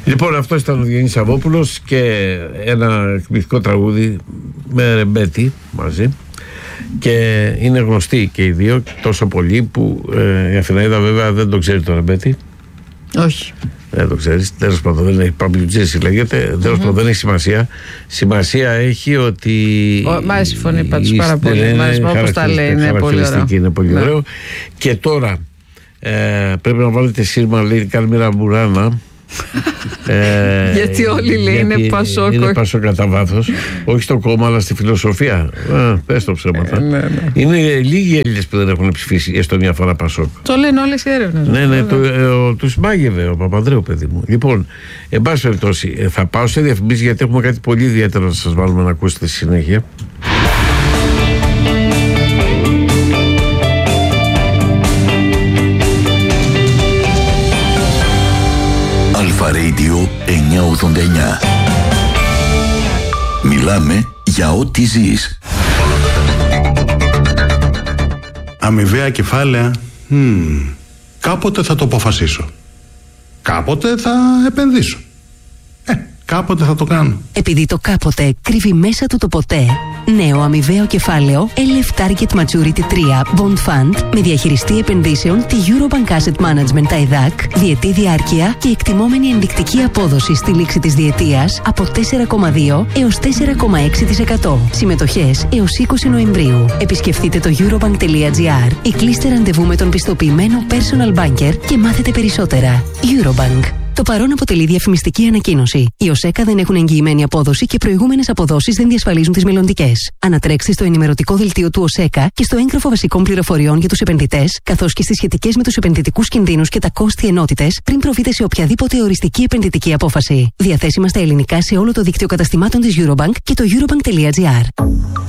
Λοιπόν, αυτό ήταν ο Διονύσης Σαββόπουλος και ένα εκπληκτικό τραγούδι με ρεμπέτη μαζί. Και είναι γνωστοί και οι δύο τόσο πολύ που η Αθηναίδα βέβαια δεν το ξέρει το ρεμπέτη. Όχι. Δεν το ξέρεις. Τέλος πάντων, δεν έχει παμπλουτζίση λέγεται. Τέλος πάντων, δεν έχει σημασία. Σημασία έχει ότι. Μ' άρεσε η φωνή πάντως πάρα πολύ. Μ' άρεσε όπως τα λέει. Είναι πολύ ωραίο. Είναι πολύ ωραίο. Και τώρα πρέπει να βάλετε σύρμα, λέει Καλμήρα Μπουράνα. Γιατί όλοι λέει είναι Πασόκ. Είναι Πασόκ κατά βάθος. Όχι στο κόμμα, αλλά στη φιλοσοφία. Πες το ψέματα. Είναι λίγοι Έλληνες που δεν έχουν ψηφίσει έστω μια φορά Πασόκ. Το λένε όλες οι έρευνες. Ναι, τους μάγευε ο Παπανδρέου, παιδί μου. Λοιπόν, εν πάση περιπτώσει, θα πάω σε διαφημίσεις γιατί έχουμε κάτι πολύ ιδιαίτερο να σας βάλουμε να ακούσετε στη συνέχεια. Αλφα Radio 989. Μιλάμε για ό,τι ζεις. Αμοιβαία κεφάλαια. Κάποτε θα το αποφασίσω. Κάποτε θα επενδύσω. Κάποτε θα το κάνω. Επειδή το κάποτε κρύβει μέσα του το ποτέ. Νέο αμοιβαίο κεφάλαιο LF Target Maturity 3 Bond Fund με διαχειριστή επενδύσεων τη Eurobank Asset Management TAIDAC, διετή διάρκεια και εκτιμόμενη ενδεικτική απόδοση στη λήξη της διετίας από 4,2 έως 4,6%. Συμμετοχές έως 20 Νοεμβρίου. Επισκεφτείτε το eurobank.gr ή κλείστε ραντεβού με τον πιστοποιημένο personal banker και μάθετε περισσότερα. Eurobank. Το παρόν αποτελεί διαφημιστική ανακοίνωση. Οι ΟΣΕΚΑ δεν έχουν εγγυημένη απόδοση και προηγούμενες αποδόσεις δεν διασφαλίζουν τις μελλοντικές. Ανατρέξτε στο ενημερωτικό δελτίο του ΟΣΕΚΑ και στο έγγραφο βασικών πληροφοριών για τους επενδυτές, καθώς και στις σχετικές με τους επενδυτικούς κινδύνους και τα κόστη ενότητες, πριν προβείτε σε οποιαδήποτε οριστική επενδυτική απόφαση. Διαθέσιμα στα ελληνικά σε όλο το δίκτυο καταστημάτων της Eurobank και το eurobank.gr.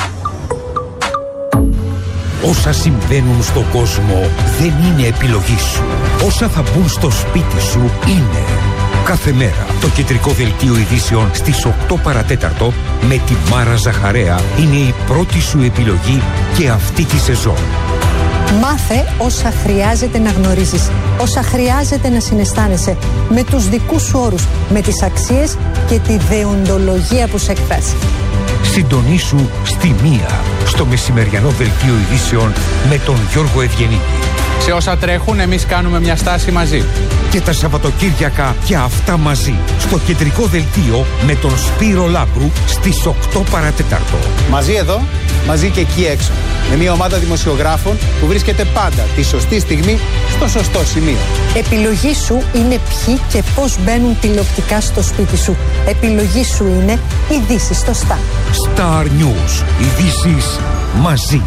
Όσα συμβαίνουν στον κόσμο δεν είναι επιλογή σου. Όσα θα μπουν στο σπίτι σου είναι. Κάθε μέρα το κεντρικό δελτίο ειδήσεων στις 8 παρατέταρτο με τη Μάρα Ζαχαρέα είναι η πρώτη σου επιλογή και αυτή τη σεζόν. Μάθε όσα χρειάζεται να γνωρίζεις, όσα χρειάζεται να συναισθάνεσαι, με τους δικούς σου όρους, με τις αξίες και τη δεοντολογία που σε εκφράζει. Συντονίσου στη 1 στο μεσημεριανό δελτίο ειδήσεων με τον Γιώργο Ευγενή. Σε όσα τρέχουν εμείς κάνουμε μια στάση μαζί. Και τα Σαββατοκύριακα και αυτά μαζί στο κεντρικό δελτίο με τον Σπύρο Λάμπρου στις 8 παρατέταρτο. Μαζί εδώ, μαζί και εκεί έξω. Με μια ομάδα δημοσιογράφων που βρίσκεται πάντα τη σωστή στιγμή στο σωστό σημείο. Επιλογή σου είναι ποιοι και πώς μπαίνουν τηλεοπτικά στο σπίτι σου. Επιλογή σου είναι ειδήσεις στο Star. Star News. Ειδήσεις μαζί.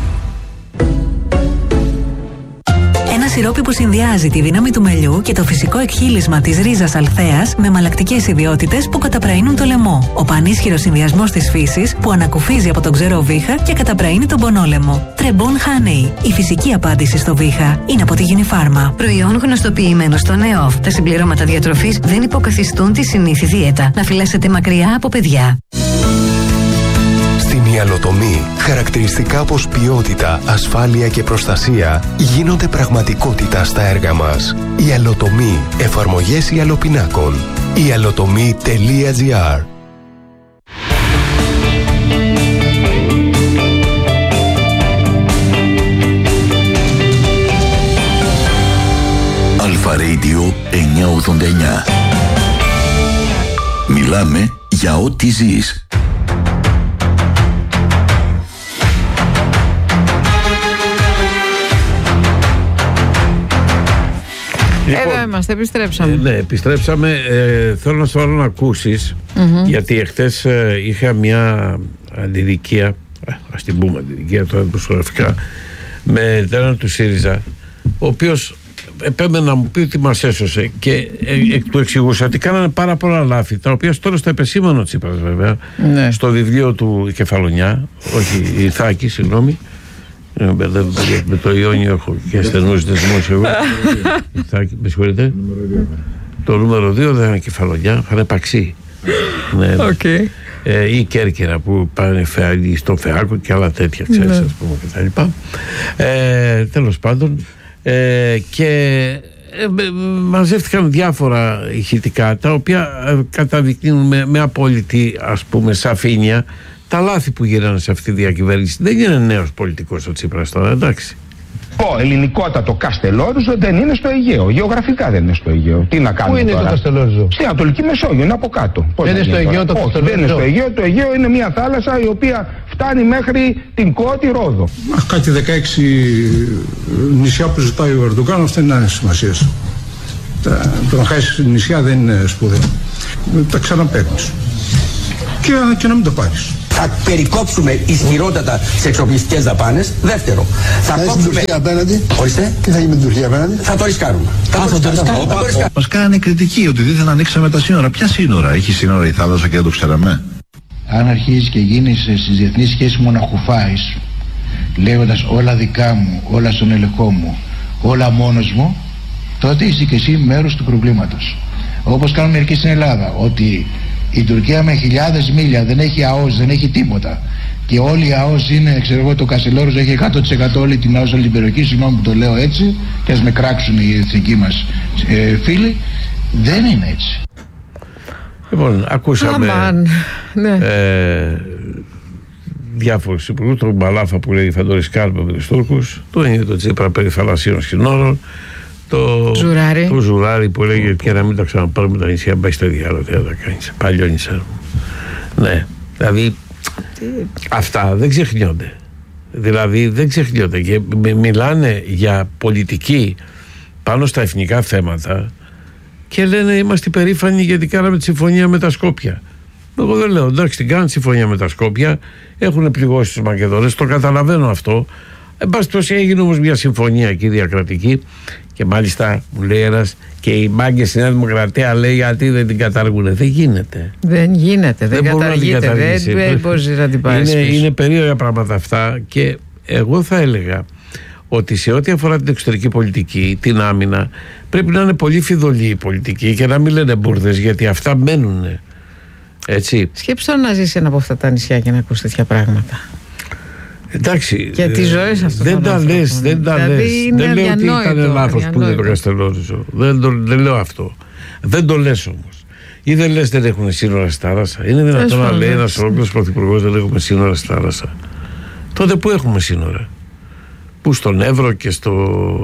Ένα σιρόπι που συνδυάζει τη δύναμη του μελιού και το φυσικό εκχύλισμα της ρίζας αλθέας με μαλακτικές ιδιότητες που καταπραίνουν το λαιμό. Ο πανίσχυρος συνδυασμός της φύσης που ανακουφίζει από τον ξερό βήχα και καταπραίνει τον πονόλαιμο. Τρεμπόν Honey. Η φυσική απάντηση στο βήχα είναι από τη Unifarma. Προϊόν γνωστοποιημένο στο ΝΕΟΦ. Τα συμπληρώματα διατροφής δεν υποκαθιστούν τη συνήθη δίαιτα. Να φυλάσσετε μακριά από παιδιά. Στην Ιαλοτομή, χαρακτηριστικά όπως ποιότητα, ασφάλεια και προστασία γίνονται πραγματικότητα στα έργα μας. Ιαλοτομή. Εφαρμογές ιαλοπινάκων. ialotomy.gr. Αλφα Radio 989. Μιλάμε για ό,τι ζεις. Λοιπόν, εδώ είμαστε, επιστρέψαμε. Ναι, επιστρέψαμε. Θέλω να σου βάλω να ακούσεις, γιατί εχθές είχα μια αντιδικία, ας την πούμε αντιδικία τώρα προσωπικά, με έναν του ΣΥΡΙΖΑ, ο οποίος επέμενε να μου πει ότι μας έσωσε και του εξηγούσα ότι κάνανε πάρα πολλά λάθη, τα οποία τώρα στο επεσήμανο ο Τσίπρας βέβαια, στο βιβλίο του η Κεφαλονιά, όχι η Θάκη, συγγνώμη, με το Ιόνιο έχω και ασθενούς δεσμούς εγώ. Με συγχωρείτε. Το νούμερο 2 δεν είναι Κεφαλονιά, θα είναι Παξί. Ή Κέρκυρα που πάνε στο Φεάκο και άλλα τέτοια, ξέρεις, ας πούμε, κτλ. Τέλος πάντων, και μαζεύτηκαν διάφορα ηχητικά τα οποία καταδεικνύουν με απόλυτη, ας πούμε, σαφήνεια τα λάθη που γίνανε σε αυτή τη διακυβέρνηση. Δεν είναι νέος πολιτικός ο Τσίπρας τώρα, εντάξει. Το ελληνικότατο Καστελόριζο δεν είναι στο Αιγαίο. Γεωγραφικά δεν είναι στο Αιγαίο. Τι να κάνουμε. Πού είναι τώρα? το Καστελόριζο? Στην Ανατολική Μεσόγειο, είναι από κάτω. Πώς δεν είναι στο Αιγαίο το Καστελόριζο? Δεν είναι στο Αιγαίο. Το Αιγαίο είναι μια θάλασσα η οποία φτάνει μέχρι την Κώτη Ρόδο. Κάτι 16 νησιά που ζητάει ο Ερντογάν, αυτά είναι σημασία. Το να χάσει νησιά δεν είναι σπουδαίο. Τα ξαναπαίρνεις. Και να μην το πάρεις. Θα περικόψουμε ισχυρότατα τις εξοπλιστικές δαπάνες. Δεύτερο, θα κόψουμε... την Τουρκία απέναντι. Ορίστε. Τι θα γίνει με την Τουρκία απέναντι? Θα το ρισκάρουμε. Μας κάνανε κριτική ότι δεν θα ανοίξαμε τα σύνορα. Ποια σύνορα? Έχει σύνορα η θάλασσα και δεν το ξέραμε? Αν αρχίζεις και γίνεις στις διεθνείς σχέσεις μοναχουφάης, λέγοντας όλα δικά μου, όλα στον ελεγχό μου, όλα μόνος μου, τότε είσαι και εσύ μέρος του προβλήματος. Όπως κάνουν μερικοί στην Ελλάδα, ότι η Τουρκία με χιλιάδες μίλια δεν έχει ΑΟΣ, δεν έχει τίποτα. Και όλη η ΑΟΣ είναι, ξέρω εγώ, το Καστελόριζο έχει 100% όλη την ΑΟΣ, όλη την περιοχή. Συγγνώμη που το λέω έτσι, και ας με κράξουν οι εθνικοί μας φίλοι. Δεν είναι έτσι. Λοιπόν, ακούσαμε διάφορους υπουργούς, τον Μπαλάφα που λέει θα το ρισκάρουμε με τους Τούρκους, το Τσίπρα περί θαλασσίων συνόρων, το Ζουράρι που λέγει και να μην τα ξαναπάρουμε τα νησιά, πάει στα διάλογα, τι θα τα κάνεις, παλιόνισσα. Ναι, δηλαδή αυτά δεν ξεχνιόνται. Δηλαδή δεν ξεχνιόνται και μιλάνε για πολιτική πάνω στα εθνικά θέματα και λένε είμαστε περήφανοι γιατί κάναμε τη συμφωνία με τα Σκόπια. Εγώ δεν λέω, εντάξει, την κάνουν συμφωνία με τα Σκόπια, έχουν πληγώσει τους Μακεδόνες, το καταλαβαίνω αυτό. Εν πάση περιπτώσει έγινε όμως μια συμφωνία εκεί διακρατική και μάλιστα μου λέει ένας και οι μάγκες στη Νέα Δημοκρατία λέει γιατί δεν την καταργούνε. Δεν γίνεται. Δεν γίνεται, δεν καταργείται, δεν μπορεί να την πάρεις πίσω. Είναι περίεργα πράγματα αυτά και εγώ θα έλεγα ότι σε ό,τι αφορά την εξωτερική πολιτική, την άμυνα, πρέπει να είναι πολύ φιδωλή η πολιτική και να μην λένε μπουρδες γιατί αυτά μένουν. Έτσι. Σκέψτε να ζήσει ένα από αυτά τα νησιά και να ακούσει τέτοια πράγματα. Εντάξει, για τις ζωές αυτών δεν τα λες, δεν τα λες. Δεν λέω ότι ήταν λάθος που είναι το Καστελόριζο. Δεν λέω αυτό. Δεν το λες όμως. Ή δεν λες δεν έχουν σύνορα στη θάλασσα. Είναι δυνατόν να λέει ένας ολόκληρος πρωθυπουργός δεν έχουμε σύνορα στη θάλασσα? Τότε που έχουμε σύνορα? Που στον Εύρο και στο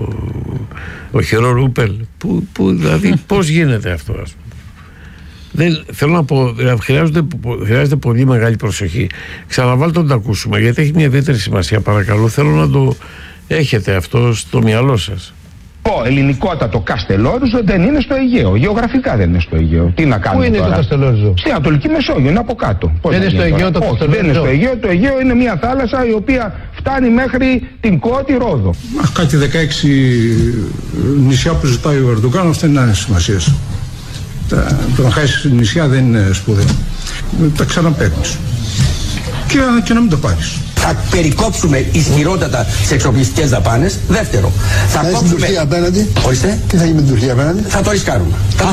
Οχυρό Ρούπελ? Δηλαδή πώς γίνεται αυτό, ας πούμε? Θέλω να πω, χρειάζεται πολύ μεγάλη προσοχή. Ξαναβάλτε να το ακούσουμε γιατί έχει μια ιδιαίτερη σημασία. Παρακαλώ, θέλω να το έχετε αυτό στο μυαλό σας. Το ελληνικότατο Καστελόριζο δεν είναι στο Αιγαίο. Γεωγραφικά δεν είναι στο Αιγαίο. Τι να κάνουμε. Πού είναι τώρα? το Καστελόριζο? Στην Ανατολική Μεσόγειο, είναι από κάτω. Δεν είναι στο Αιγαίο το Καστελόριζο? Δεν είναι στο Αιγαίο. Το Αιγαίο είναι μια θάλασσα η οποία φτάνει μέχρι την Κώτη Ρόδο. Κάτι 16 νησιά που ζητάει ο Ερντογάν, αυτά είναι σημασία. Το να χάσει νησιά δεν είναι σπουδαίο. Τα ξαναπαίρνεις. Και να μην το πάρεις. Θα περικόψουμε ισχυρότατα τις εξοπλιστικές δαπάνες. Δεύτερο, θα κόψουμε... την Τουρκία απέναντι. Ορίστε. Τι θα γίνει με την Τουρκία απέναντι? Θα το ρισκάρουμε.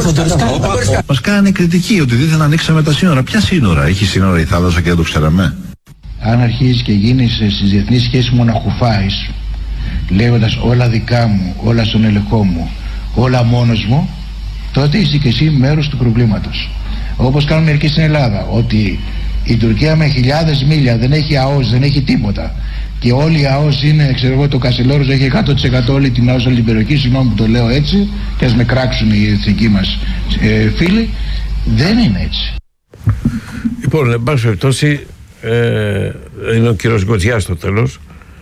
Μας κάνανε κριτική ότι δεν θα ανοίξαμε τα σύνορα. Ποια σύνορα? Έχει σύνορα η θάλασσα και δεν το ξέραμε? Αν αρχίζεις και γίνεις στις διεθνείς σχέσεις μοναχουφάης, λέγοντας όλα δικά μου, όλα στον ελεγχό μου, όλα μόνος μου, τότε είσαι και εσύ μέρος του προβλήματος. Όπως κάνουν μερικοί στην Ελλάδα, ότι η Τουρκία με χιλιάδες μίλια δεν έχει ΑΟΣ, δεν έχει τίποτα. Και όλη η ΑΟΣ είναι, ξέρω εγώ, το Καστελόριζο έχει 100% όλη την ΑΟΣ, όλη την περιοχή. Συγγνώμη που το λέω έτσι, και ας με κράξουν οι εθνικοί μας φίλοι. Δεν είναι έτσι. Λοιπόν, εν πάση περιπτώσει, είναι ο κύριος Γκοτζιάς στο τέλος.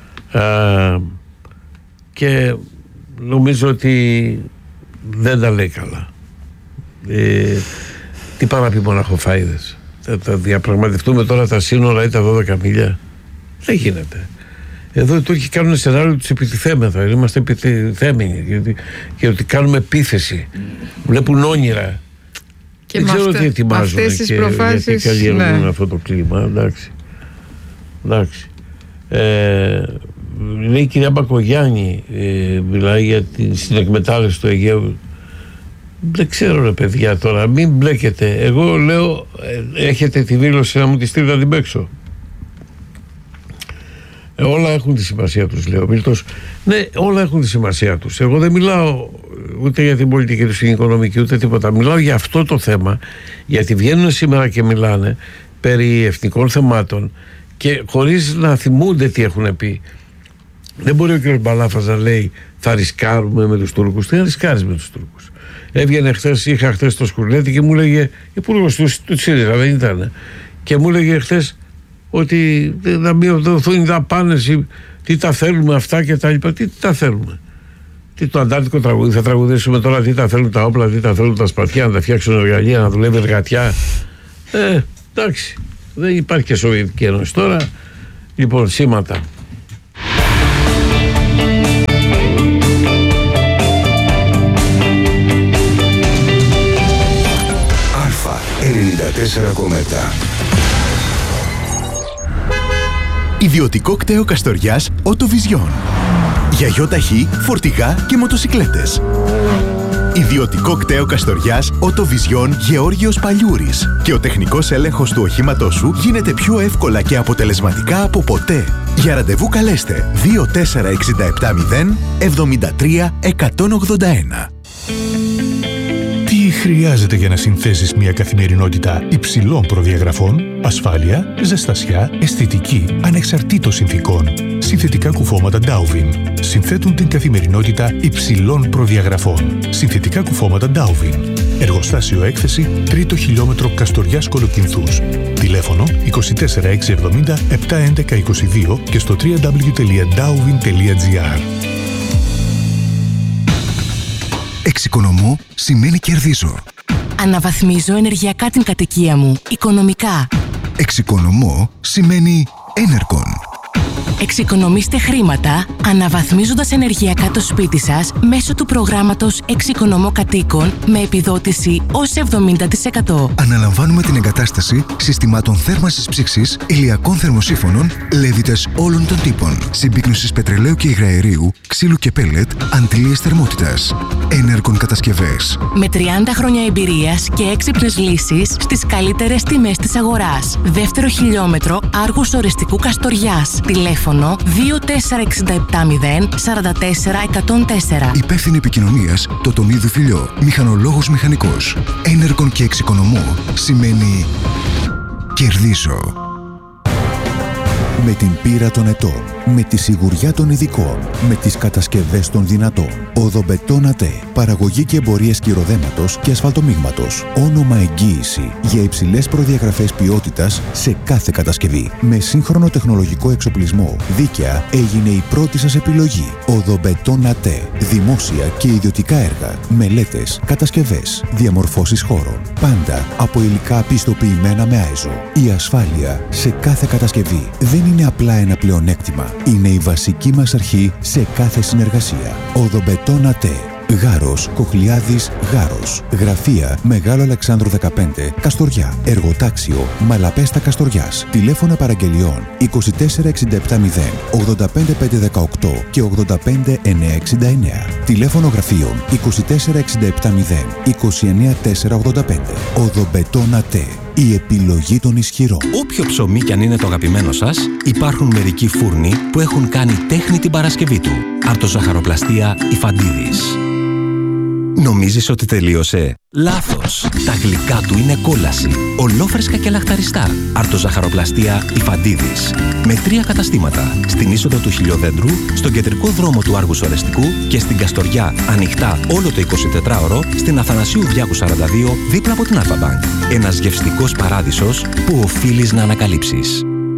Και νομίζω ότι δεν τα λέει καλά. Τι πάμε να πει μοναχοφάιδες? Θα διαπραγματευτούμε τώρα τα σύνορα ή τα 12 μίλια? Δεν γίνεται. Εδώ οι Τούρκοι κάνουν σενάριο τους επιτιθέμεθα. Είμαστε επιτιθέμενοι και ότι κάνουμε επίθεση. Βλέπουν όνειρα. Και δεν ξέρω τι ετοιμάζουν και γιατί καλλιεργούν αυτό το κλίμα. Εντάξει. Λέει η κυρία Μπακογιάννη, μιλάει για την συνεκμετάλλευση του Αιγαίου. Δεν ξέρω ρε παιδιά τώρα, μην μπλέκετε. Εγώ λέω, έχετε τη δήλωση να μου τη στείλετε να την παίξω. Όλα έχουν τη σημασία τους, λέει ο Μίλτος. Ναι, όλα έχουν τη σημασία τους. Εγώ δεν μιλάω ούτε για την πολιτική τους, την οικονομική, ούτε τίποτα. Μιλάω για αυτό το θέμα, γιατί βγαίνουν σήμερα και μιλάνε περί εθνικών θεμάτων και χωρίς να θυμούνται τι έχουν πει. Δεν μπορεί ο κ. Μπαλάφας να λέει θα ρισκάρουμε με τους Τούρκους. Τι να ρισκάρεις με τους Τούρκους? Έβγαινε χθες, είχα χθες το Σκουρλέτη και μου έλεγε, υπουργός του ΣΥΡΙΖΑ δεν ήταν, και μου έλεγε χθες ότι να μειωθούν οι δαπάνες, τι τα θέλουμε αυτά και τα λοιπά. Τι τα θέλουμε? Τι το αντάρτικο τραγούδι θα τραγουδήσουμε τώρα? Τι τα θέλουν τα όπλα, τι τα θέλουν τα σπαθιά, να τα φτιάξουν εργαλεία, να δουλεύει εργατιά? Εντάξει, δεν υπάρχει και Σοβιετική Ένωση τώρα. Λοιπόν, σήματα. Αλφα 94,7. Ιδιωτικό κτέο Καστοριάς Οτοβιζιόν. Για γιοταχή, φορτηγά και μοτοσικλέτες. Ιδιωτικό κτέο Καστοριάς Οτοβιζιόν Γεώργιος Παλιούρης. Και ο τεχνικός έλεγχος του οχήματός σου γίνεται πιο εύκολα και αποτελεσματικά από ποτέ. Για ραντεβού καλέστε 24670 73 181. Τι χρειάζεται για να συνθέσεις μια καθημερινότητα υψηλών προδιαγραφών? Ασφάλεια, ζεστασιά, αισθητική, ανεξαρτήτως συνθήκων. Συνθετικά κουφώματα Dowvin συνθέτουν την καθημερινότητα υψηλών προδιαγραφών. Συνθετικά κουφώματα Dowvin. Εργοστάσιο έκθεση 3ο χιλιόμετρο Καστοριάς Κολοκυνθούς. Τηλέφωνο 24670 711 22 και στο www.dowvin.gr. Εξοικονομώ σημαίνει κερδίζω. Αναβαθμίζω ενεργειακά την κατοικία μου, οικονομικά. Εξοικονομώ σημαίνει Enercon. Εξοικονομήστε χρήματα αναβαθμίζοντας ενεργειακά το σπίτι σας μέσω του προγράμματος Εξοικονομώ Κατοίκων με επιδότηση ως 70%. Αναλαμβάνουμε την εγκατάσταση συστημάτων θέρμανσης ψήξης, ηλιακών θερμοσύφωνων, λέβητες όλων των τύπων, συμπίκνωσης πετρελαίου και υγραερίου, ξύλου και πέλετ, αντλίες θερμότητας. Enercon κατασκευές. Με 30 χρόνια εμπειρίας και έξυπνες λύσεις στις καλύτερες τιμές της αγοράς. Δεύτερο χιλιόμετρο Άργους Ορεστικού Καστοριάς. Τηλέφωνο 24670 44 104. Υπεύθυνη επικοινωνίας Τοτονίδου Φιλιό. Μηχανολόγος μηχανικός. Enercon και εξοικονομώ σημαίνει κερδίζω. Με την πείρα των ετών, με τη σιγουριά των ειδικών, με τις κατασκευές των δυνατών. Οδομπετόν ΑΤΕ. Παραγωγή και εμπορίες κυροδέματος και ασφαλτομίγματος. Όνομα εγγύηση για υψηλές προδιαγραφές ποιότητας σε κάθε κατασκευή. Με σύγχρονο τεχνολογικό εξοπλισμό. Δίκαια έγινε η πρώτη σας επιλογή. Οδομπετόν ΑΤΕ. Δημόσια και ιδιωτικά έργα. Μελέτες, κατασκευές, διαμορφώσεις χώρων. Πάντα από υλικά πιστοποιημένα με ISO. Η ασφάλεια σε κάθε κατασκευή δεν είναι απλά ένα πλεονέκτημα. Είναι η βασική μας αρχή σε κάθε συνεργασία. Οδομπετόν ΑΤΕ. Γάρος, Κοχλιάδης, Γάρος. Γραφεία Μεγάλο Αλεξάνδρου 15, Καστοριά. Εργοτάξιο Μαλαπέστα Καστοριάς. Τηλέφωνα παραγγελιών 24670 85518 και 85969. Τηλέφωνο γραφείων 24670 29485. Οδομπετόν ΑΤΕ. Η επιλογή των ισχυρών. Όποιο ψωμί κι αν είναι το αγαπημένο σας, υπάρχουν μερικοί φούρνοι που έχουν κάνει τέχνη την Παρασκευή του. Αρτοζαχαροπλαστεία Ιφαντίδης. Νομίζεις ότι τελείωσε? Λάθος! Τα γλυκά του είναι κόλαση. Ολόφρεσκα και λαχταριστά. Αρτοζαχαροπλαστεία Ιφαντίδης. Με 3 καταστήματα. Στην είσοδο του Χιλιοδέντρου, στον κεντρικό δρόμο του Άργους Ορεστικού και στην Καστοριά, ανοιχτά όλο το 24ωρο, στην Αθανασίου Διάκου 42, δίπλα από την Αλφα-Μπανκ. Ένας γευστικός παράδεισος που οφείλεις να ανακαλύψεις.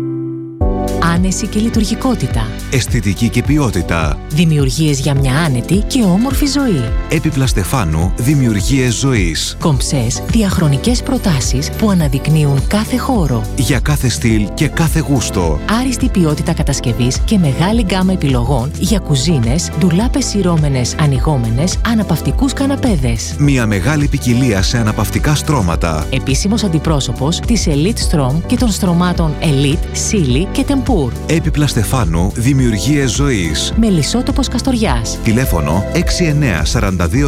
Άνεση και λειτουργικότητα. Αισθητική και ποιότητα. Δημιουργίες για μια άνετη και όμορφη ζωή. Έπιπλα Στεφάνου, δημιουργίες ζωής. Κομψές, διαχρονικές προτάσεις που αναδεικνύουν κάθε χώρο. Για κάθε στυλ και κάθε γούστο. Άριστη ποιότητα κατασκευής και μεγάλη γκάμα επιλογών για κουζίνες, ντουλάπες σειρώμενες, ανοιγόμενες, αναπαυτικούς καναπέδες. Μια μεγάλη ποικιλία σε αναπαυτικά στρώματα. Επίσημος αντιπρόσωπος της Elite Strom και των στρωμάτων Elite, Silly και Tempur. Έπιπλα Στεφάνου, δημιουργίες ζωής. Μελισσότοπος Καστοριάς. Τηλέφωνο 69 42 40 20 84. Ζήστε το σπίτι σας.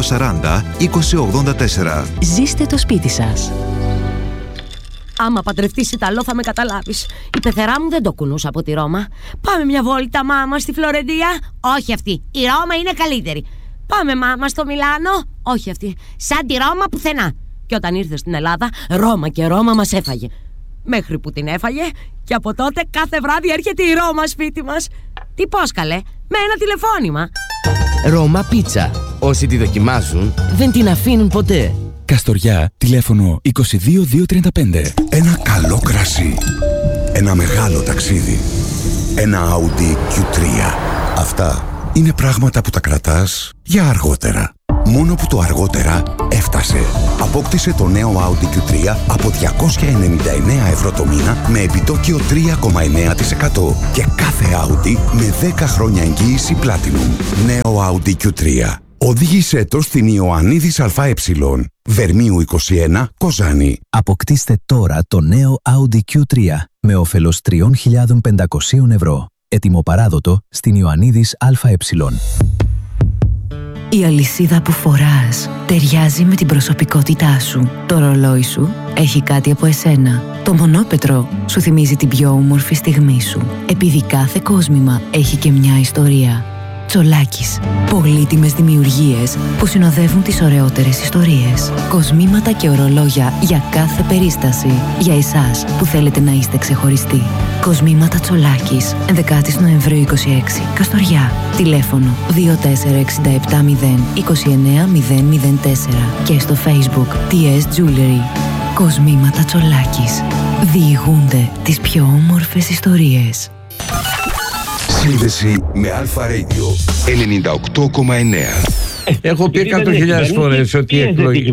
Ζήστε το σπίτι σας. 69 42 40 20 84. Ζήστε το σπίτι σας. 69 42 40 20 84. 20 84. Άμα παντρευτείς Ιταλό θα με καταλάβεις. Η πεθερά μου δεν το κουνούσα από τη Ρώμα. Πάμε μια βόλτα, μάμα, στη Φλωρεντία. Όχι αυτή. Η Ρώμα είναι καλύτερη. Πάμε, μάμα, στο Μιλάνο. Όχι αυτή. Σαν τη Ρώμα πουθενά. Και όταν ήρθε στην Ελλάδα, Ρώμα και Ρώμα μας έφαγε. Μέχρι που την έφαγε και από τότε κάθε βράδυ έρχεται η Ρώμα σπίτι μας. Τι πώς καλέ, με ένα τηλεφώνημα. Ρώμα Πίτσα. Όσοι τη δοκιμάζουν δεν την αφήνουν ποτέ. Καστοριά, τηλέφωνο 22235. Ένα καλό κρασί. Ένα μεγάλο ταξίδι. Ένα Audi Q3. Αυτά είναι πράγματα που τα κρατάς για αργότερα. Μόνο που το αργότερα έφτασε. Απόκτησε το νέο Audi Q3 από 299 ευρώ το μήνα με επιτόκιο 3,9% και κάθε Audi με 10 χρόνια εγγύηση Platinum. Νέο Audi Q3. Οδήγησέ το στην Ιωαννίδης ΑΕ, Βερμίου 21, Κοζάνη. Αποκτήστε τώρα το νέο Audi Q3 με όφελος 3.500 ευρώ. Έτοιμο παράδοτο στην Ιωαννίδης ΑΕ. Η αλυσίδα που φοράς ταιριάζει με την προσωπικότητά σου. Το ρολόι σου έχει κάτι από εσένα. Το μονόπετρο σου θυμίζει την πιο όμορφη στιγμή σου. Επειδή κάθε κόσμημα έχει και μια ιστορία. Τσολάκης. Πολύτιμες δημιουργίες που συνοδεύουν τις ωραιότερες ιστορίες. Κοσμήματα και ορολόγια για κάθε περίσταση. Για εσάς που θέλετε να είστε ξεχωριστοί. Κοσμήματα Τσολάκης. 11 Νοεμβρίου 26. Καστοριά. Τηλέφωνο 24670 29004 και στο Facebook TS Jewelry. Κοσμήματα Τσολάκης. Διηγούνται τις πιο όμορφες ιστορίες. Σύνδεση με Αλφα Radio 98,9. Έχω πει 100.000 φορές ότι εκλογή.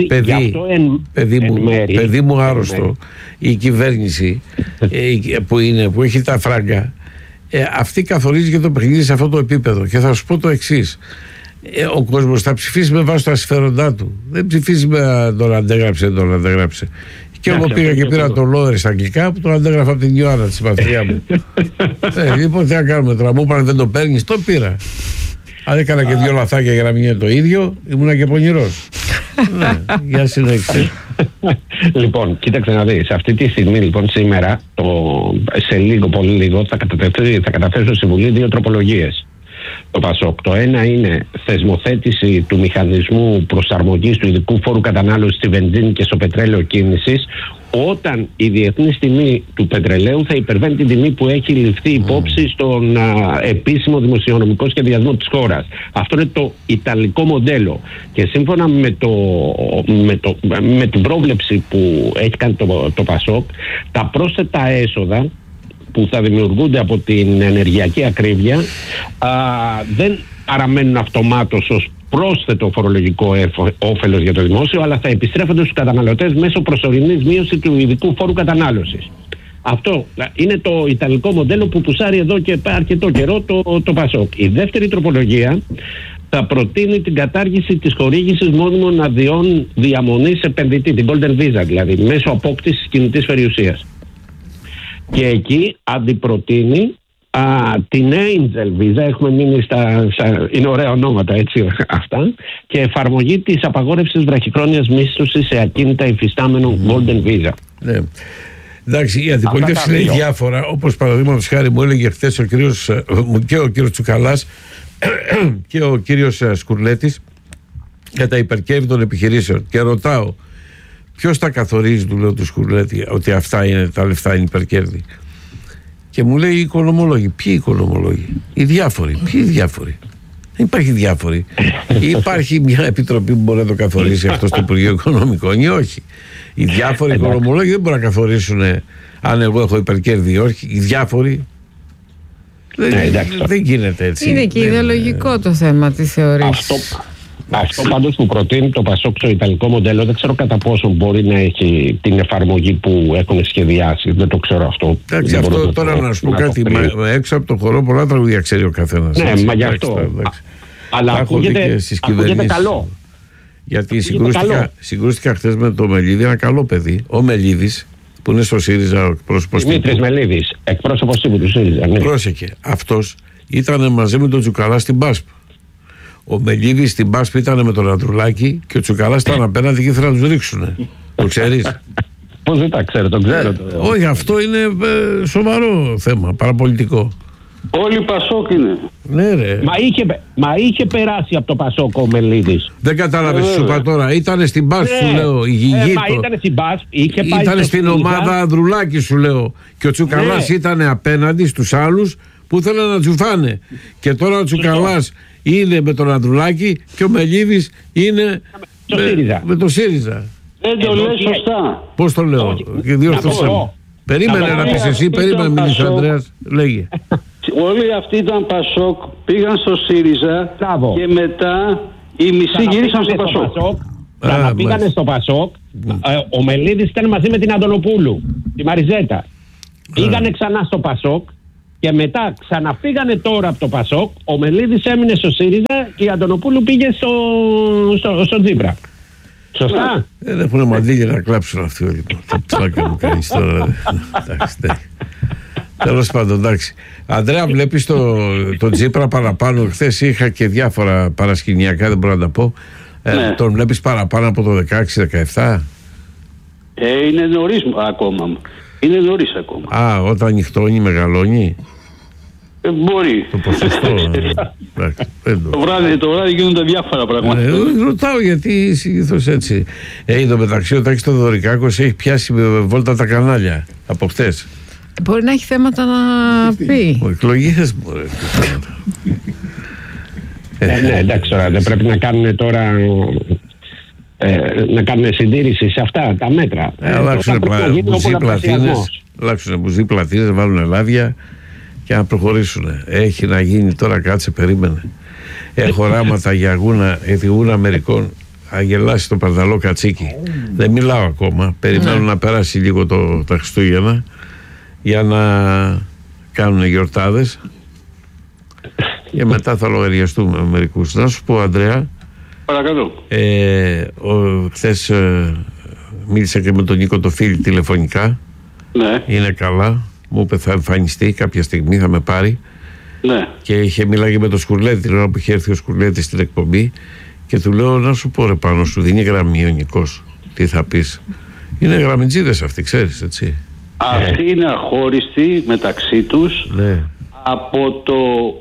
Παιδί μου άρρωστο, η κυβέρνηση που έχει τα φράγκα, αυτή καθορίζει και το παιχνίδι σε αυτό το επίπεδο. Και θα σου πω το εξής. Ο κόσμος θα ψηφίσει με βάση τα συμφέροντά του. Δεν ψηφίζει με τον αντέγραψε, τον αντέγραψε. Και εγώ πήγα και πήρα το Λόρε στα αγγλικά που τον αντέγραφα από την Ιωάννα τη συμπαθία μου. Λοιπόν, τι να κάνουμε τώρα, μου είπαν δεν το παίρνει, το πήρα. Αν έκανα και 2 λαθάκια για να μην είναι το ίδιο, ήμουνα και πονηρός. Ναι, για συνέχιση. Λοιπόν, κοίταξε να δεις. Αυτή τη στιγμή, λοιπόν, σήμερα, σε λίγο, πολύ λίγο, θα καταθέσω στη Βουλή 2 τροπολογίες. Το ΠΑΣΟΚ. Το ένα είναι θεσμοθέτηση του μηχανισμού προσαρμογής του ειδικού φόρου κατανάλωσης στη βενζίνη και στο πετρέλαιο κίνησης, όταν η διεθνής τιμή του πετρελαίου θα υπερβαίνει την τιμή που έχει ληφθεί υπόψη στον επίσημο δημοσιονομικό σχεδιασμό της χώρας. Αυτό είναι το ιταλικό μοντέλο. Και σύμφωνα με την πρόβλεψη που έχει κάνει το ΠΑΣΟΚ, τα πρόσθετα έσοδα που θα δημιουργούνται από την ενεργειακή ακρίβεια δεν παραμένουν αυτομάτως ως πρόσθετο φορολογικό όφελος για το δημόσιο, αλλά θα επιστρέφονται στους καταναλωτές μέσω προσωρινής μείωσης του ειδικού φόρου κατανάλωσης. Αυτό είναι το ιταλικό μοντέλο που πουσάρει εδώ και αρκετό καιρό το ΠΑΣΟΚ. Η δεύτερη τροπολογία θα προτείνει την κατάργηση της χορήγησης μόνιμων αδειών διαμονής επενδυτή, την Golden Visa δηλαδή, μέσω απόκτησης κινητής περιουσίας. Και εκεί αντιπροτείνει την Angel Visa, έχουμε μείνει είναι ωραία ονόματα έτσι αυτά, και εφαρμογή της απαγόρευσης βραχυχρόνιας μίσθωσης σε ακίνητα υφιστάμενο Golden Visa. Ναι. Εντάξει, η αντιπολίτευση είναι διάφορα, όπως παραδείγματος χάρη μου έλεγε χθες και ο κύριος Τσουκαλάς και ο κύριος Σκουρλέτης για τα υπερκέρδη των επιχειρήσεων, και ρωτάω ποιος τα καθορίζει, του λέω του Σκουρλέτη, ότι αυτά είναι, τα λεφτά είναι υπερκέρδη. Και μου λέει οι οικονομολόγοι. Ποιοι οικονομολόγοι? Οι διάφοροι. Ποιοι οι διάφοροι? Δεν υπάρχει διάφοροι. Υπάρχει μια επιτροπή που μπορεί να το καθορίσει αυτό στο Υπουργείο Οικονομικών ή όχι. Οι διάφοροι οικονομολόγοι δεν μπορούν να καθορίσουν αν εγώ έχω υπερκέρδη ή όχι. Οι διάφοροι. Δεν γίνεται έτσι. Είναι και ιδεολογικό το θέμα της θεωρίας. Αυτό πάντως που προτείνει το ΠΑΣΟΚ στο ιταλικό μοντέλο, δεν ξέρω κατά πόσο μπορεί να έχει την εφαρμογή που έχουν σχεδιάσει. Δεν το ξέρω αυτό. Εντάξει, αυτό τώρα να σου πω κάτι. Έξω από το χορό πολλά τραγουδία ξέρει ο καθένας. Ναι, μα γι' αυτό. Αλλά ακούγεται καλό. Γιατί συγκρούστηκα χθες με το Μελίδη, ένα καλό παιδί. Ο Μελίδης, που είναι στο ΣΥΡΙΖΑ εκπρόσωπος. Δημήτρης Μελίδης, εκπρόσωπος του ΣΥΡΙΖΑ. Πρόσεχε. Αυτός ήταν μαζί με τον Τσουκαλά στην ΠΑΣΠ. Ο Μελίδης στην ΠΑΣΠ ήταν με τον Ανδρουλάκη και ο Τσουκαλάς ήταν απέναντι και ήθελαν να τους ρίξουνε. Το ξέρεις? Πώς δεν τα ξέρω, το ξέρω. Όχι, αυτό είναι σοβαρό θέμα, παραπολιτικό. Όλοι Πασόκ είναι. Ναι, ρε. Μα είχε περάσει από το Πασόκ ο Μελίδης. Δεν κατάλαβες, σου είπα τώρα. Ήτανε στην μπας, σου λέω. Η Γιγίτο. Μα ήτανε στην μπας. Ήτανε στην ομάδα Ανδρουλάκη, σου λέω. Και ο Τσουκαλάς ήτανε απέναντι στους άλλους που ήθελαν να τσουφάνε. Και τώρα ο Τσουκαλάς είναι με τον Ανδρουλάκη και ο Μελίδης είναι με το ΣΥΡΙΖΑ. Δεν το λες σωστά. Πώς το λέω, διόρθωσα. Περίμενε να πεις εσύ, περίμενε να μιλήσει ο Ανδρέας. Λέγε. Όλοι αυτοί ήταν Πασόκ, πήγαν στο ΣΥΡΙΖΑ και μετά οι μισοί γύρισαν στο Πασόκ. Πήγανε στο Πασόκ. Ο Μελίδης ήταν μαζί με την Αντωνοπούλου, τη Μαριζέτα. Πήγανε ξανά στο Πασόκ και μετά ξαναπήγανε τώρα από το Πασόκ. Ο Μελίδης έμεινε στο ΣΥΡΙΖΑ και η Αντωνοπούλου πήγε στο Τζίπρα. Σωστά. Δεν έχουν μαντήλια να κλάψουν αυτοί όλοι. Τι ψάκα μου κάνεις τώρα. Εντάξει. Τέλος πάντων, εντάξει. Ανδρέα, βλέπεις τον Τζίπρα παραπάνω? Χθες είχα και διάφορα παρασκηνιακά, δεν μπορώ να τα πω. Τον βλέπεις παραπάνω από το 16-17? Είναι νωρίς ακόμα. Είναι νωρίς ακόμα. Όταν ανοιχτώνει, μεγαλώνει. Μπορεί. Το ποσοστό. Το βράδυ γίνονται διάφορα πράγματα. Ρωτάω γιατί συνήθως έτσι. Εδώ μεταξύ ο Τάκης Θεοδωρικάκος έχει πιάσει με βόλτα τα κανάλια από χτες. Μπορεί να έχει θέματα να πει. Εκλογές μπορεί να έχει θέματα. Ναι, εντάξει, τώρα δεν πρέπει να κάνουν τώρα να κάνουν συντήρηση σε αυτά τα μέτρα. Αλλάξουν μπουζί πλατίνες, βάλουν λάδια και να προχωρήσουν. Έχει να γίνει τώρα, κάτσε, περίμενε. Έχω οράματα για γούνα μερικών. Αγελάσει το πανταλό κατσίκι. Δεν μιλάω ακόμα. Περιμένω να περάσει λίγο τα Χριστούγεννα για να κάνουν γιορτάδες και μετά θα λογαριαστούμε με μερικούς. Να σου πω, Ανδρέα, παρακαλώ. Χθες μίλησα και με τον Νίκο το Φίλη τηλεφωνικά. Ναι. Είναι καλά. Μου είπε θα εμφανιστεί κάποια στιγμή, θα με πάρει. Ναι. Και μίλαγε με τον Σκουρλέτη την ώρα που είχε έρθει ο Σκουρλέτης στην εκπομπή και του λέω, να σου πω, ρε πάνω, σου δίνει γραμμή ο Νικός. Τι θα πεις? Είναι γραμμιτζίδες αυτοί, ξέρεις, έτσι. Αυτοί είναι αχώριστοι μεταξύ τους, ναι, από το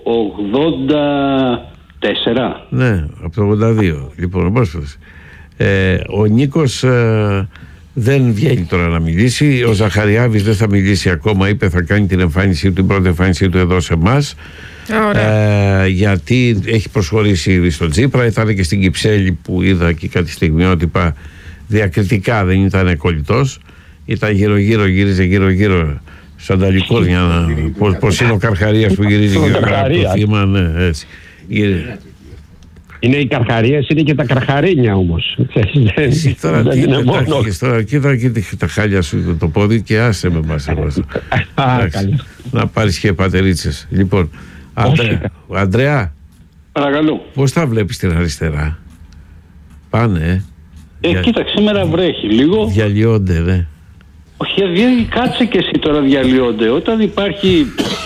84. Ναι, από το 82. Λοιπόν, ο Νίκος δεν βγαίνει τώρα να μιλήσει. Ο Ζαχαριάβης δεν θα μιλήσει ακόμα. Είπε θα κάνει την πρώτη εμφάνισή του εδώ σε εμάς. Γιατί έχει προσχωρήσει ήδη στον Τσίπρα. Ήταν και στην Κυψέλη που είδα και κάτι στιγμιότυπα διακριτικά, δεν ήταν κολλητός. Ήταν γύρω-γύρω, γύριζε γύρω-γύρω σανταλικός για να... Πώς είναι ο Καρχαρίας που γυρίζει γύρω-γύρω από το θύμα, ναι, έτσι. Είναι οι καρχαρίες, είναι και τα καρχαρίνια όμως. Τώρα τι είναι μόνο. Κοίτα τα χάλια σου το πόδι και άσε με μας. Να πάρεις και πατερίτσες. Λοιπόν, Ανδρέα, παρακαλώ. Πώς θα βλέπεις την αριστερά? Πάνε, κοίταξε, σήμερα βρέχει λίγο. Διαλυόνται, ναι. Όχι, κάτσε και εσύ τώρα, διαλυόνται. Όταν υπάρχει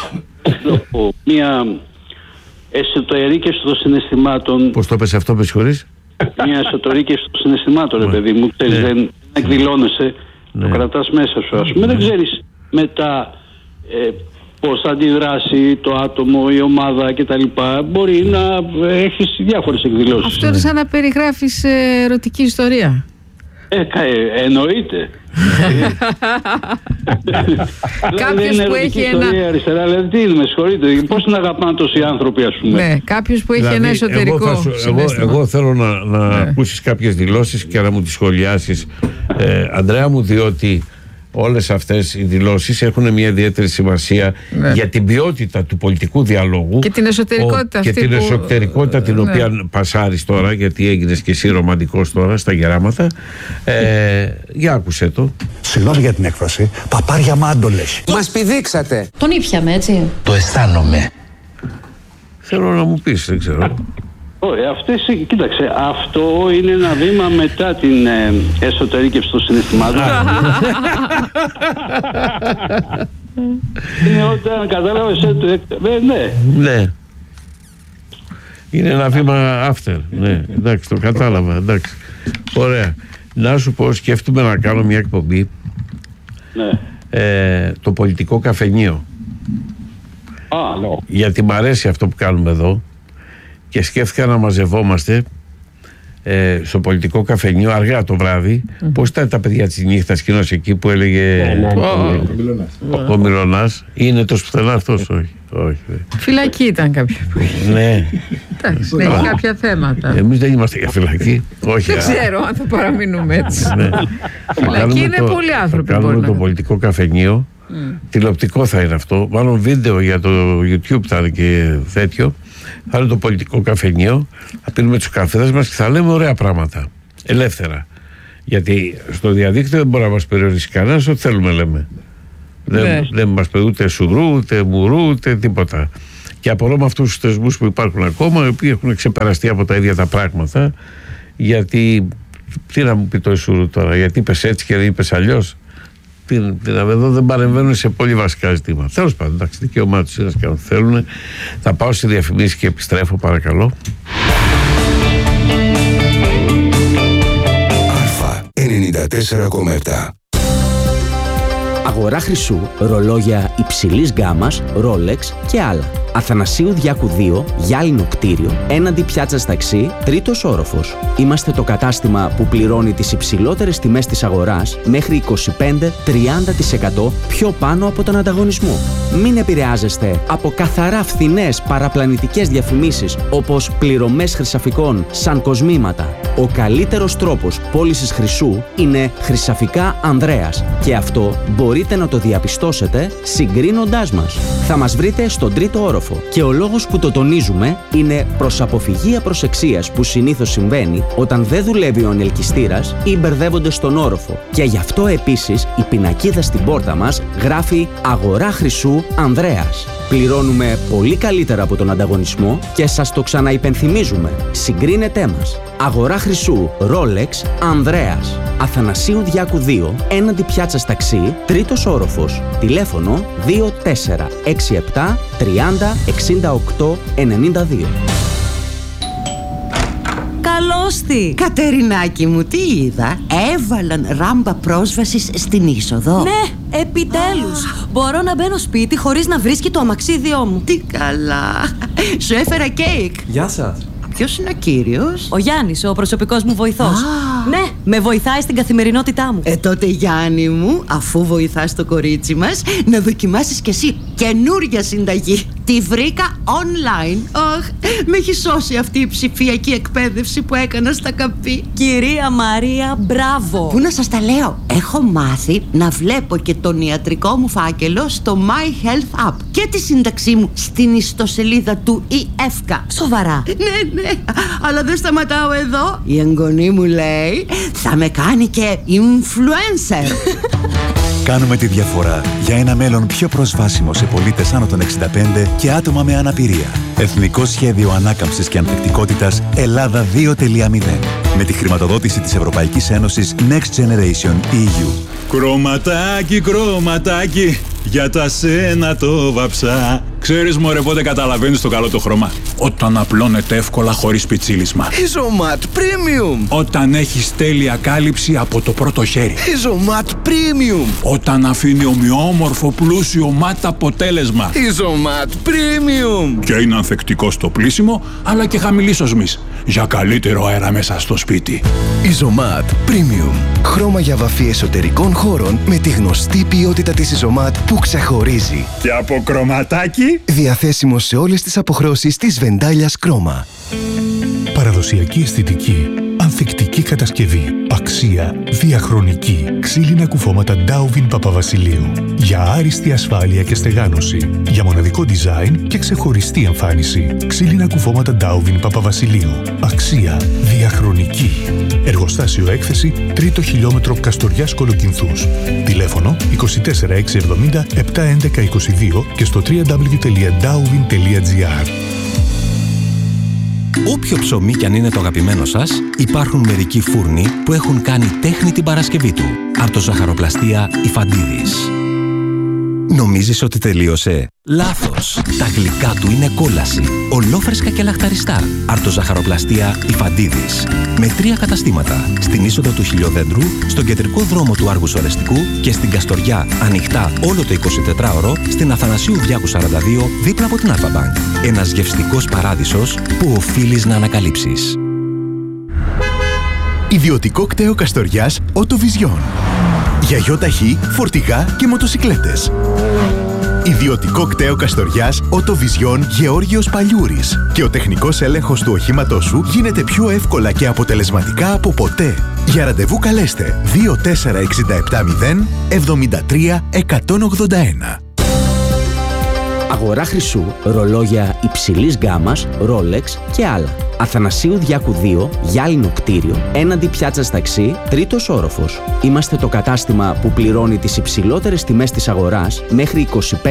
μια εσωτερήκευση των συναισθημάτων. Πώς το πες αυτό, με συγχωρείς? Μια εσωτερήκευση των συναισθημάτων, ρε παιδί μου. Ξέρεις, δεν εκδηλώνεσαι, το κρατάς μέσα σου, ας πούμε. Δεν ξέρεις μετά πώς θα αντιδράσει το άτομο, η ομάδα κτλ. Μπορεί να έχεις διάφορες εκδηλώσεις. Αυτό είναι σαν να περιγράφεις ερωτική ιστορία. Εννοείται. Κάποιος που έχει ένα... αριστερά, δηλαδή τι είναι, με συγχωρείτε, πώς να αγαπάνε τόσοι άνθρωποι, ας πούμε. Ναι, κάποιος που έχει ένα εσωτερικό συναίσθημα. Εγώ θέλω να ακούσεις κάποιες δηλώσεις και να μου τις σχολιάσεις, Ανδρέα μου, διότι όλες αυτές οι δηλώσεις έχουν μια ιδιαίτερη σημασία για την ποιότητα του πολιτικού διαλόγου και την εσωτερικότητα, εσωτερικότητα την οποία πασάρεις τώρα, γιατί έγινες και εσύ ρομαντικός τώρα στα γεράματα. Για άκουσέ το. Συγγνώμη για την έκφραση, παπάρια μάντολες. Μας πηδήξατε. Τον ήπιαμε, έτσι. Το αισθάνομαι. Θέλω να μου πεις, δεν ξέρω. Κοίταξε, αυτό είναι ένα βήμα μετά την εσωτερήκευση των συναισθημάτων. Είναι όταν κατάλαβες ναι. Είναι ένα βήμα after. Ναι, εντάξει, το κατάλαβα. Εντάξει. Ωραία. Να σου πω, σκέφτομαι να κάνω μια εκπομπή το πολιτικό καφενείο. Γιατί μ' αρέσει αυτό που κάνουμε εδώ και σκέφτηκα να μαζευόμαστε στο πολιτικό καφενείο αργά το βράδυ. Πώς ήταν τα παιδιά της νύχτας κοινός εκεί που έλεγε ο Μιλωνάς? Είναι το πουθενά αυτός? Όχι. Φυλακή ήταν κάποια που είχε. Ναι. Εντάξει, έχει κάποια θέματα. Εμείς δεν είμαστε για φυλακή. Όχι. Δεν ξέρω αν θα παραμείνουμε έτσι. Φυλακή είναι πολλοί άνθρωποι. Θα κάνουμε το πολιτικό καφενείο. Τηλεοπτικό θα είναι αυτό. Μάλλον βίντεο για το YouTube θα είναι και τέτοιο. Θα είναι το πολιτικό καφενείο. Θα πίνουμε τους καφέδες μας και θα λέμε ωραία πράγματα. Ελεύθερα. Γιατί στο διαδίκτυο δεν μπορεί να μας περιορίσει κανένας, ό,τι θέλουμε λέμε. Δεν μας πει ούτε σουδρού, ούτε μουρού, ούτε τίποτα. Και απορώ με αυτούς τους θεσμούς που υπάρχουν ακόμα, οι οποίοι έχουν ξεπεραστεί από τα ίδια τα πράγματα. Γιατί, τι να μου πει το σουρού τώρα, γιατί είπες έτσι και δεν είπες αλλιώς? Εδώ δεν παρεμβαίνουν σε πολύ βασικά ζητήματα. Τέλος πάντων, εντάξει, δικαίωμά τους είναι να κάνουν θέλουν. Θα πάω στη διαφημίση και επιστρέφω, παρακαλώ. Αλφα 94,7. Αγορά χρυσού, ρολόγια υψηλής γκάμας, Rolex και άλλα. Αθανασίου Διάκου 2, γυάλινο κτίριο, έναντι πιάτσας ταξί, τρίτος όροφος. Είμαστε το κατάστημα που πληρώνει τις υψηλότερες τιμές της αγοράς μέχρι 25-30% πιο πάνω από τον ανταγωνισμό. Μην επηρεάζεστε από καθαρά φθηνές παραπλανητικές διαφημίσεις όπως πληρωμές χρυσαφικών σαν κοσμήματα. Ο καλύτερος τρόπος πώλησης χρυσού είναι Χρυσαφικά Ανδρέας και αυτό μπορείτε να το διαπιστώσετε συγκρίνοντάς μας. Θα μας βρείτε στον τρίτο όροφο. Και ο λόγος που το τονίζουμε είναι προς αποφυγή απροσεξίας που συνήθως συμβαίνει όταν δεν δουλεύει ο ανελκυστήρας ή μπερδεύονται στον όροφο. Και γι' αυτό επίσης η πινακίδα στην πόρτα μας γράφει «Αγορά χρυσού Ανδρέας». Πληρώνουμε πολύ καλύτερα από τον ανταγωνισμό και σας το ξαναυπενθυμίζουμε. Συγκρίνετέ μας. Αγορά χρυσού Rolex Ανδρέας. Αθανασίου Διάκου 2, έναντι πιάτσας ταξί, τρίτος όροφος. Τηλέφωνο 2467 30 68 92. Καλώς τη! Κατερινάκη μου, τι είδα? Έβαλαν ράμπα πρόσβασης στην είσοδο. Ναι, επιτέλους! Μπορώ να μπαίνω σπίτι χωρίς να βρίσκει το αμαξίδιό μου. Τι καλά! Σου έφερα κέικ. Γεια σας. Ποιος είναι ο κύριος? Ο Γιάννης, ο προσωπικός μου βοηθός. Ναι, με βοηθάει στην καθημερινότητά μου. Τότε Γιάννη μου, αφού βοηθάς το κορίτσι μας, να δοκιμάσεις κι εσύ καινούρια συνταγή. Τη βρήκα online. Με έχει σώσει αυτή η ψηφιακή εκπαίδευση που έκανα στα καπί. Κυρία Μαρία, μπράβο. Πού να σας τα λέω? Έχω μάθει να βλέπω και τον ιατρικό μου φάκελο στο My Health App και τη σύνταξή μου στην ιστοσελίδα του ΙΕΦΚΑ. Σοβαρά? Ναι. Αλλά δεν σταματάω εδώ. Η εγγονή μου λέει θα με κάνει και influencer. Κάνουμε τη διαφορά για ένα μέλλον πιο προσβάσιμο σε πολίτες άνω των 65 και άτομα με αναπηρία. Εθνικό Σχέδιο Ανάκαμψης και Ανθεκτικότητας Ελλάδα 2.0. Με τη χρηματοδότηση της Ευρωπαϊκής Ένωσης Next Generation EU. Κρωματάκι, για τα σένα το βαψά. Ξέρεις μωρέ πότε καταλαβαίνεις το καλό το χρώμα? Όταν απλώνεται εύκολα χωρίς πιτσίλισμα. Isomat Premium. Όταν έχεις τέλεια κάλυψη από το πρώτο χέρι. Isomat Premium. Όταν αφήνει ομοιόμορφο πλούσιο ματ αποτέλεσμα. Isomat Premium. Και είναι ανθεκτικό στο πλύσιμο αλλά και χαμηλής οσμής. Για καλύτερο αέρα μέσα στο σπίτι. Isomat Premium. Χρώμα για βαφή εσωτερικών χώρων με τη γνωστή ποιότητα της Isomat που ξεχωρίζει. Και από κρωματάκι. Διαθέσιμο σε όλες τις αποχρώσεις της Βεντάλιας Κρόμα. Παραδοσιακή αισθητική, ανθεκτική κατασκευή, αξία, διαχρονική, ξύλινα κουφώματα Ντάουβιν Παπαβασιλείου. Για άριστη ασφάλεια και στεγάνωση. Για μοναδικό design και ξεχωριστή εμφάνιση. Ξύλινα κουφώματα Ντάουβιν Παπαβασιλείου. Αξία, διαχρονική. Εργοστάσιο έκθεση, 3ο χιλιόμετρο Καστοριάς Κολοκυνθούς. Τηλέφωνο 24670 71122 και στο www.dauvin.gr. Όποιο ψωμί κι αν είναι το αγαπημένο σας, υπάρχουν μερικοί φούρνοι που έχουν κάνει τέχνη την Παρασκευή του. Από το ζαχαροπλαστεία η Φαντίδης. Νομίζεις ότι τελείωσε? Λάθος! Τα γλυκά του είναι κόλαση. Ολόφρεσκα και λαχταριστά. Αρτοζαχαροπλαστεία Ιφαντίδης. Με 3 καταστήματα. Στην είσοδο του Χιλιοδέντρου, στον κεντρικό δρόμο του Άργους Ορεστικού και στην Καστοριά, ανοιχτά όλο το 24ωρο, στην Αθανασίου Διάκου 42, δίπλα από την Αλφα-Μπανκ. Ένας γευστικός παράδεισος που οφείλεις να ανακαλύψεις. Ιδιωτικό κτέο Καστοριάς Οτοβιζιόν. Για γιοταχή, φορτηγά και μοτοσικλέτες. Ιδιωτικό κτέο Καστοριάς Οτοβιζιόν Γεώργιος Παλιούρης. Και ο τεχνικός έλεγχος του οχήματός σου γίνεται πιο εύκολα και αποτελεσματικά από ποτέ. Για ραντεβού καλέστε 24670 73 181. Αγορά χρυσού, ρολόγια υψηλής γκάμας, Rolex και άλλα. Αθανασίου Διάκου 2, γυάλινο κτίριο, έναντι πιάτσας ταξί, 3ος όροφος. Είμαστε το κατάστημα που πληρώνει τις υψηλότερες τιμές της αγοράς μέχρι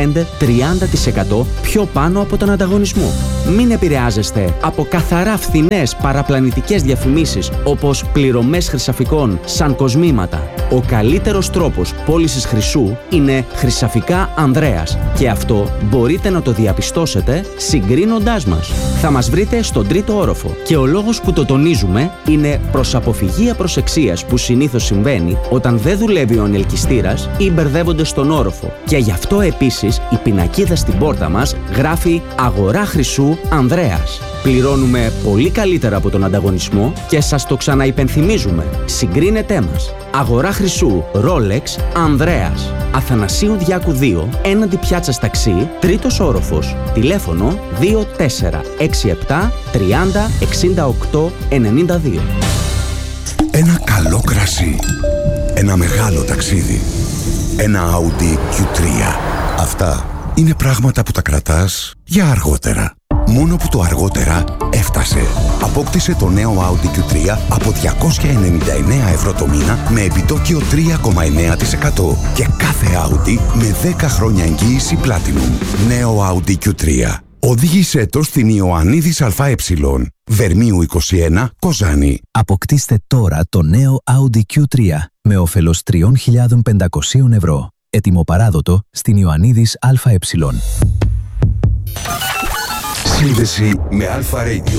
25-30% πιο πάνω από τον ανταγωνισμό. Μην επηρεάζεστε από καθαρά φθηνές παραπλανητικές διαφημίσεις όπως πληρωμές χρυσαφικών σαν κοσμήματα. Ο καλύτερος τρόπος πώλησης χρυσού είναι Χρυσαφικά Ανδρέας και αυτό μπορείτε να το διαπιστώσετε συγκρίνοντάς μας. Θα μας βρείτε στον 3ο όροφο και ο λόγος που το τονίζουμε είναι προς αποφυγή απροσεξίας που συνήθως συμβαίνει όταν δεν δουλεύει ο ανελκυστήρας ή μπερδεύονται στον όροφο. Και γι' αυτό επίσης η πινακίδα στην πόρτα μας γράφει «Αγορά χρυσού Ανδρέας». Πληρώνουμε πολύ καλύτερα από τον ανταγωνισμό και σας το ξαναυπενθυμίζουμε. Συγκρίνετέ μας. Αγορά χρυσού Rolex Ανδρέας. Αθανασίου Διάκου 2, έναντι πιάτσας ταξί, 3ος όροφος. Τηλέφωνο 2467 30 68 92. Ένα καλό κρασί. Ένα μεγάλο ταξίδι. Ένα Audi Q3. Αυτά είναι πράγματα που τα κρατάς για αργότερα. Μόνο που το αργότερα έφτασε. Απόκτησε το νέο Audi Q3 από 299 ευρώ το μήνα με επιτόκιο 3,9% και κάθε Audi με 10 χρόνια εγγύηση Platinum. Νέο Audi Q3. Οδήγησέ το στην Ιωαννίδης ΑΕ, Βερμίου 21, Κοζάνη. Αποκτήστε τώρα το νέο Audi Q3 με όφελος 3.500 ευρώ. Έτοιμο παράδοτο στην Ιωαννίδης ΑΕ. Σύνδεση με Αλφα Radio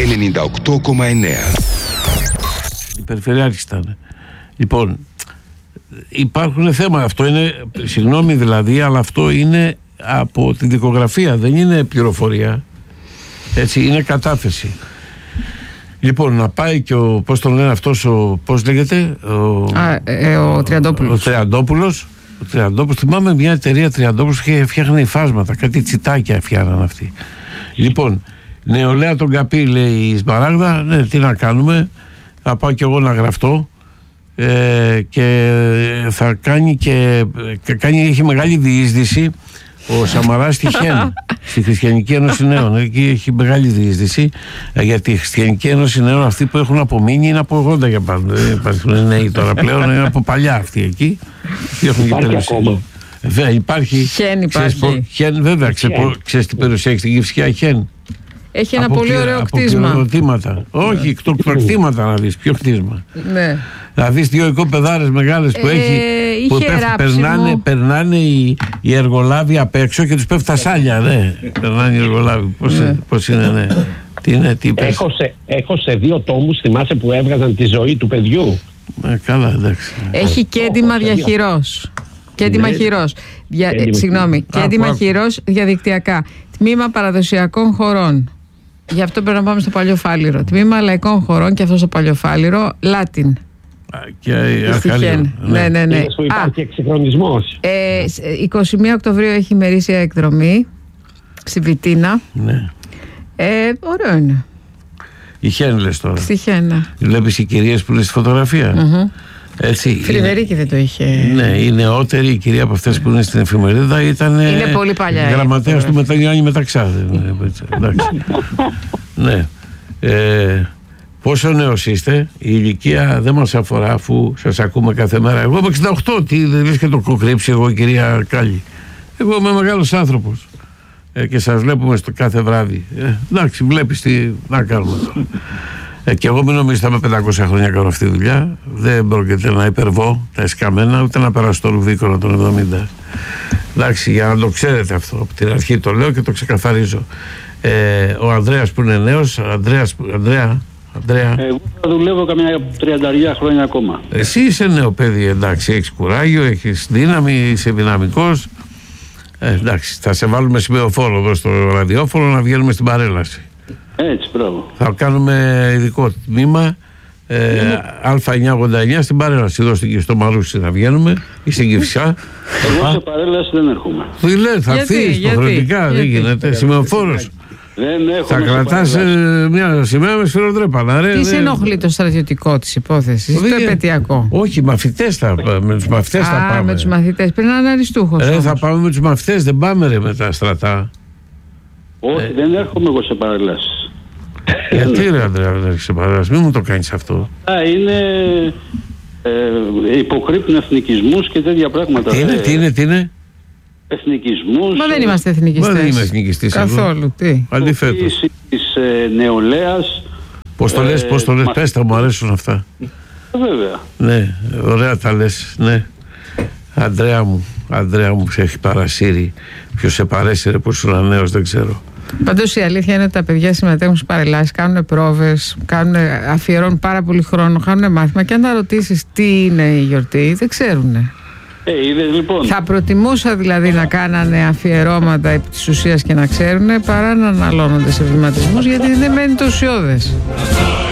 98,9. Η Περιφερειάρχης ήταν. Λοιπόν, υπάρχουν θέματα. Αυτό είναι, συγγνώμη δηλαδή, αλλά αυτό είναι από την δικογραφία, δεν είναι πληροφορία. Έτσι, είναι κατάθεση. Λοιπόν, να πάει και ο, πώς τον λένε αυτός, πώς λέγεται, ο Τριαντόπουλος. Ο Τριαντόπουλος, θυμάμαι μια εταιρεία Τριαντόπουλος που φτιάχνει υφάσματα, κάτι τσιτάκια φτιάχναν αυτοί. Λοιπόν, νεολαία τον Καπί, λέει η Σμαράγδα, ναι, τι να κάνουμε, θα πάω κι εγώ να γραφτώ και θα κάνει και έχει μεγάλη διείσδυση ο Σαμαράς στη ΧΕΝ, στη Χριστιανική Ένωση Νέων. Εκεί έχει μεγάλη διείσδυση, γιατί η Χριστιανική Ένωση Νέων, αυτοί που έχουν απομείνει, είναι από 80 για πάνω. Δεν υπάρχουν νέοι τώρα πλέον, είναι από παλιά αυτοί εκεί. Υπάρχει ακόμα. Βέβαια, υπάρχει. Χέν υπάρχει. Χέν, βέβαια, ξέρεις τι περιουσία έχει στην Κυφσιά, Χέν. Έχει ένα πολύ ωραίο κτίσμα. Όχι, κτίματα να δεις, ποιο κτίσμα. Ναι. Να δεις 2 οικόπεδάρες μεγάλες που έχει. Που περνάνε οι εργολάβοι απ' έξω και τους πέφτει τα σάλια, ναι. Περνάνε οι εργολάβοι. Πώς είναι, ναι. Τι είναι, τι είπες. Έχω σε 2 τόμους, θυμάσαι που έβγαζαν τη ζωή του παιδιού. Καλά, εντάξει. Έχει και έντιμα διαχειρός. Και έντιμα χειρός. Συγγνώμη. Και έντιμα χειρός διαδικτυακά. Τμήμα παραδοσιακών χωρών. Γι' αυτό πρέπει να πάμε στο Παλιοφάλιρο. Τμήμα λαϊκών χωρών και αυτό στο Παλιοφάλιρο. Λάτιν. Και αρχαλείο. Ναι. Που υπάρχει εξυγχρονισμός. 21 Οκτωβρίου έχει ημερήσια εκδρομή στη Βιτίνα. Ναι. Ωραίο είναι. Η Χέν λες τώρα. Στη Χέν. Βλέπεις οι κυρίες που είναι στη φωτογραφία. Έτσι, Φρυδερίκη δεν το είχε. Ναι, η νεότερη, η κυρία από αυτές που είναι στην εφημερίδα ήταν. Είναι πολύ παλιά. Γραμματέας του Μεταγιάννη Μεταξά. Εντάξει. Ναι. Πόσο νέος είστε, η ηλικία δεν μας αφορά αφού σας ακούμε κάθε μέρα. Εγώ είμαι 68, τι δεν λες και το έχω κρύψει εγώ, κυρία Κάλλη. Εγώ είμαι μεγάλος άνθρωπος και σας βλέπουμε στο κάθε βράδυ. Εντάξει, βλέπεις τι να κάνουμε τώρα. Και εγώ μην νομίζετε με 500 χρόνια κάνω αυτή τη δουλειά. Δεν πρόκειται να υπερβώ τα εσκαμμένα, ούτε να περάσω το Ρουβίκονα των 70. Εντάξει, για να το ξέρετε αυτό, από την αρχή το λέω και το ξεκαθαρίζω. Ο Ανδρέας που είναι νέος, Ανδρέα. Εγώ θα δουλεύω καμιά 30 χρόνια ακόμα. Εσύ είσαι νέο παιδί, εντάξει, έχεις κουράγιο, έχεις δύναμη, είσαι δυναμικός. Εντάξει, θα σε βάλουμε σημεοφόρο εδώ στο ραδιόφωνο να βγαίνουμε στην παρέλαση. Έτσι, μπράβο. Θα κάνουμε ειδικό τμήμα Α989 στην παρέλαση εδώ στο Μαρούσι να βγαίνουμε ή στην Κηφισιά. Εγώ σε παρέλαση δεν έρχομαι. Θα έρθεις υποχρεωτικά, δεν γίνεται. Σημεοφόρος. Θα κρατάς μια σημαία με σφυροδρέπανα. Τι σε ενοχλεί το στρατιωτικό της υπόθεσης, το επαιτειακό? Όχι, μαθητές με τους μαθητές θα πάμε. Με τους μαθητές, πριν να είναι αριστούχος. Θα πάμε με τους μαθητές, δεν πάμε με τα στρατά. Όχι, δεν έρχομαι εγώ σε παρελάσεις. Γιατί ρε Ανδρέα, δεν έρχεσαι σε παρελάσεις, μην μου το κάνεις αυτό. Είναι υποκρύπτουν εθνικισμούς και τέτοια πράγματα. Τι είναι? Εθνικισμούς. Μα δεν είμαστε εθνικιστές. Δεν είμαι εθνικιστής καθόλου. Τι. Αντιθέτως. Της νεολαίας. Πώς το λες, πες τα, μου αρέσουν αυτά. Βέβαια. Ναι, ωραία τα λες, ναι. Ανδρέα μου σε έχει παρασύρει. Ποιος σε παρέσυρε που ήσουν νέος, δεν ξέρω. Πάντως η αλήθεια είναι ότι τα παιδιά συμμετέχουν στις παρελάσεις, κάνουν πρόβες, αφιερώνουν πάρα πολύ χρόνο, κάνουν μάθημα και αν τα ρωτήσεις τι είναι η γιορτή, δεν ξέρουνε. Λοιπόν. Θα προτιμούσα δηλαδή να κάνανε αφιερώματα επί της ουσίας και να ξέρουνε παρά να αναλώνονται σε βηματισμούς, γιατί δεν μένει το ουσιώδες.